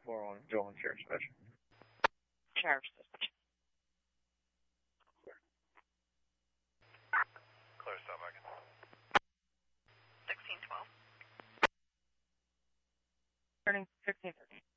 401 Joel and Sheriff's Dispatch. Sheriff's Dispatch. Clear, stop market. 1612. Turning 1630.